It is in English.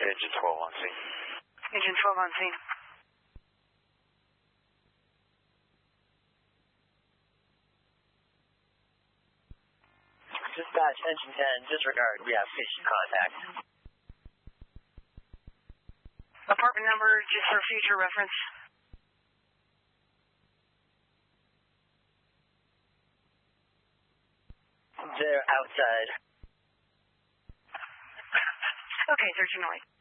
Engine 12 on scene. Engine 12 on scene. Dispatch, engine 10, disregard. We have patient contact. Apartment number, just for future reference. They're outside. Okay, searching noise.